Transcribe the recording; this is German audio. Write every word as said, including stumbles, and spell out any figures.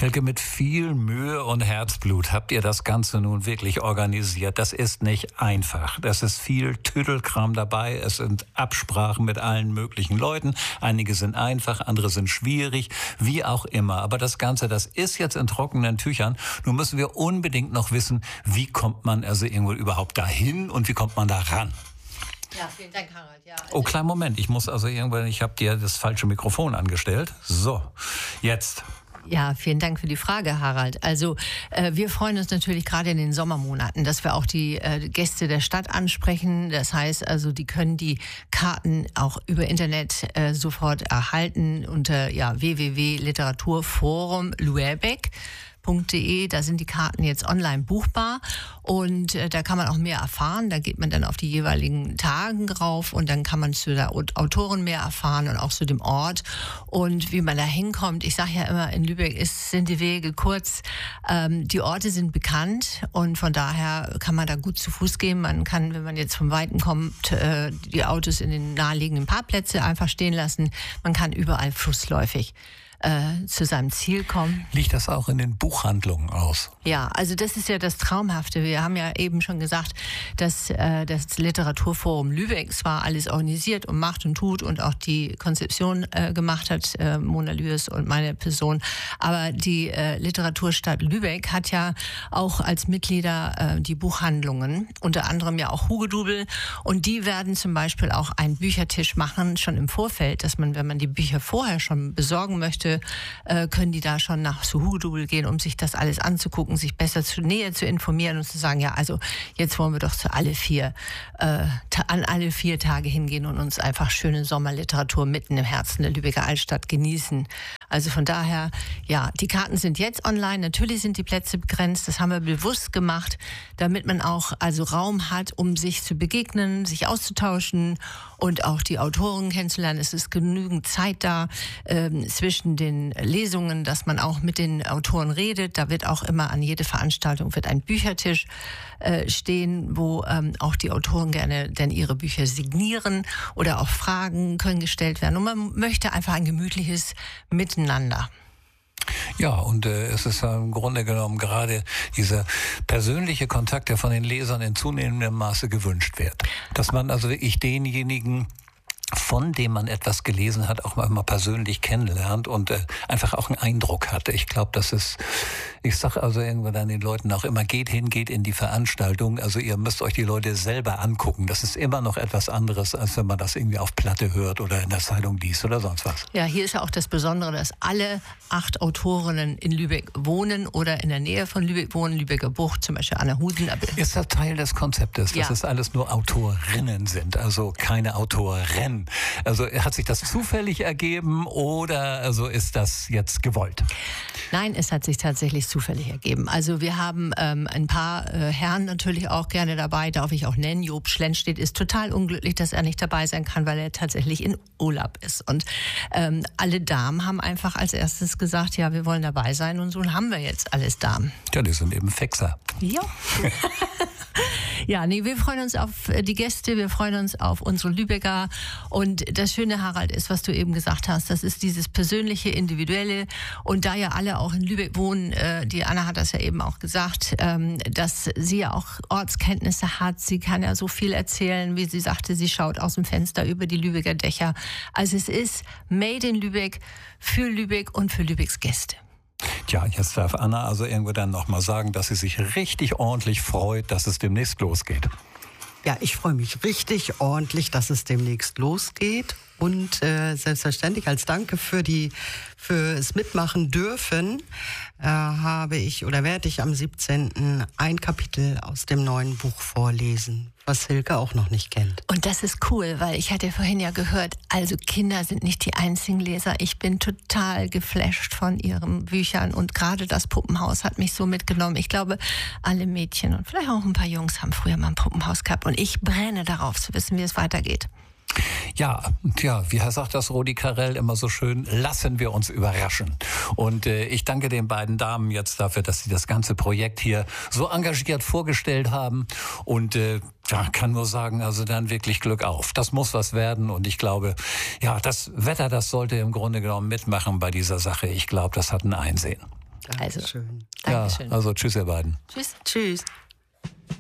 Helge, mit viel Mühe und Herzblut habt ihr das Ganze nun wirklich organisiert. Das ist nicht einfach. Das ist viel Tüdelkram dabei. Es sind Absprachen mit allen möglichen Leuten. Einige sind einfach, andere sind schwierig, wie auch immer. Aber das Ganze, das ist jetzt in trockenen Tüchern. Nun müssen wir unbedingt noch wissen, wie kommt man also irgendwo überhaupt dahin und wie kommt man da ran? Ja, vielen Dank, Harald. Ja, also oh, kleinen Moment. Ich muss also irgendwann, ich habe dir das falsche Mikrofon angestellt. So, jetzt. Ja, vielen Dank für die Frage, Harald. Also äh, wir freuen uns natürlich gerade in den Sommermonaten, dass wir auch die äh, Gäste der Stadt ansprechen. Das heißt also, die können die Karten auch über Internet äh, sofort erhalten unter ja, w w w punkt literaturforum lübeck punkt de. Da sind die Karten jetzt online buchbar und äh, da kann man auch mehr erfahren. Da geht man dann auf die jeweiligen Tagen drauf und dann kann man zu der Autorin mehr erfahren und auch zu dem Ort und wie man da hinkommt. Ich sage ja immer, in Lübeck ist, sind die Wege kurz. Ähm, die Orte sind bekannt und von daher kann man da gut zu Fuß gehen. Man kann, wenn man jetzt vom Weiten kommt, äh, die Autos in den naheliegenden Parkplätze einfach stehen lassen. Man kann überall fußläufig Äh, zu seinem Ziel kommen. Liegt das auch in den Buchhandlungen aus? Ja, also das ist ja das Traumhafte. Wir haben ja eben schon gesagt, dass äh, das Literaturforum Lübeck zwar alles organisiert und macht und tut und auch die Konzeption äh, gemacht hat, äh, Mona Lües und meine Person, aber die äh, Literaturstadt Lübeck hat ja auch als Mitglieder äh, die Buchhandlungen, unter anderem ja auch Hugedubel, und die werden zum Beispiel auch einen Büchertisch machen, schon im Vorfeld, dass man, wenn man die Bücher vorher schon besorgen möchte, können die da schon nach zu Hugedubel gehen, um sich das alles anzugucken, sich besser zu näher zu informieren und zu sagen, ja, also jetzt wollen wir doch zu alle vier, äh, an alle vier Tage hingehen und uns einfach schöne Sommerliteratur mitten im Herzen der Lübecker Altstadt genießen. Also von daher, ja, die Karten sind jetzt online. Natürlich sind die Plätze begrenzt. Das haben wir bewusst gemacht, damit man auch also Raum hat, um sich zu begegnen, sich auszutauschen und auch die Autoren kennenzulernen. Es ist genügend Zeit da ähm, zwischen den Lesungen, dass man auch mit den Autoren redet. Da wird auch immer an jede Veranstaltung wird ein Büchertisch äh, stehen, wo ähm, auch die Autoren gerne denn ihre Bücher signieren oder auch Fragen können gestellt werden. Und man möchte einfach ein gemütliches Miteinander. Ja, und äh, es ist ja im Grunde genommen gerade dieser persönliche Kontakt, der von den Lesern in zunehmendem Maße gewünscht wird. Dass man also wirklich denjenigen, von dem man etwas gelesen hat, auch mal persönlich kennenlernt und äh, einfach auch einen Eindruck hat. Ich glaube, das ist, ich sage also irgendwann dann den Leuten auch immer, geht hin, geht in die Veranstaltung. Also ihr müsst euch die Leute selber angucken. Das ist immer noch etwas anderes, als wenn man das irgendwie auf Platte hört oder in der Zeitung liest oder sonst was. Ja, hier ist ja auch das Besondere, dass alle acht Autorinnen in Lübeck wohnen oder in der Nähe von Lübeck wohnen. Lübecker Bucht, zum Beispiel Anna Husen. Ist das Teil des Konzeptes, ja, dass es alles nur Autorinnen sind, also keine Autoren? Also hat sich das zufällig ergeben oder also ist das jetzt gewollt? Nein, es hat sich tatsächlich zufällig ergeben. Also wir haben ähm, ein paar äh, Herren natürlich auch gerne dabei, darf ich auch nennen. Job Schlenstedt ist total unglücklich, dass er nicht dabei sein kann, weil er tatsächlich in Urlaub ist. Und ähm, alle Damen haben einfach als erstes gesagt, ja, wir wollen dabei sein, und so haben wir jetzt alles Damen. Ja, die sind eben Fixer. Ja. Ja, nee, wir freuen uns auf die Gäste, wir freuen uns auf unsere Lübecker. Und das Schöne, Harald, ist, was du eben gesagt hast, das ist dieses persönliche, individuelle. Und da ja alle auch in Lübeck wohnen, äh, die Anna hat das ja eben auch gesagt, ähm, dass sie ja auch Ortskenntnisse hat. Sie kann ja so viel erzählen, wie sie sagte, sie schaut aus dem Fenster über die Lübecker Dächer. Also es ist made in Lübeck, für Lübeck und für Lübecks Gäste. Tja, jetzt darf Anna also irgendwo dann nochmal sagen, dass sie sich richtig ordentlich freut, dass es demnächst losgeht. Ja, ich freue mich richtig ordentlich, dass es demnächst losgeht. Und äh, selbstverständlich als Danke für die fürs Mitmachen dürfen äh, habe ich oder werde ich am siebzehnten ein Kapitel aus dem neuen Buch vorlesen, was Silke auch noch nicht kennt. Und das ist cool, weil ich hatte vorhin ja gehört, also Kinder sind nicht die einzigen Leser. Ich bin total geflasht von ihren Büchern und gerade das Puppenhaus hat mich so mitgenommen. Ich glaube, alle Mädchen und vielleicht auch ein paar Jungs haben früher mal ein Puppenhaus gehabt und ich brenne darauf zu wissen, wie es weitergeht. Ja, tja, wie sagt das Rudi Carrell immer so schön, lassen wir uns überraschen. Und äh, ich danke den beiden Damen jetzt dafür, dass sie das ganze Projekt hier so engagiert vorgestellt haben. Und äh, ja, kann nur sagen, also dann wirklich Glück auf. Das muss was werden und ich glaube, ja, das Wetter, das sollte im Grunde genommen mitmachen bei dieser Sache. Ich glaube, das hat ein Einsehen. Also, Dankeschön. Dankeschön. Ja, also tschüss, ihr beiden. Tschüss. Tschüss.